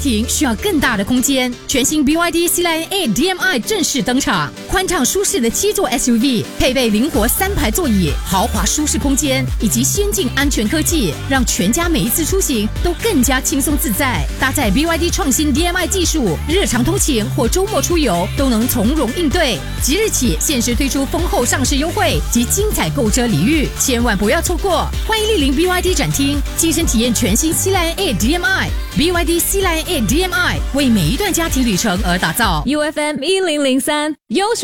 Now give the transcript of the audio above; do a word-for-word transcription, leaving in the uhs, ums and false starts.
庭需要更大的空间，全新 B Y D C Lion eight D M I 正式登场。宽敞舒适的七座 S U V， 配备灵活三排座椅、豪华舒适空间以及先进安全科技，让全家每一次出行都更加轻松自在。搭载 B Y D 创新 D M I 技术，日常通勤或周末出游都能从容应对。即日起限时推出丰厚上市优惠及精彩购车礼遇，千万不要错过！欢迎莅临 B Y D 展厅，亲身体验全新 C Lion eight D M I。B Y D C Lion eight D M I 为每一段家庭旅程而打造。 U F M 一零零三优选。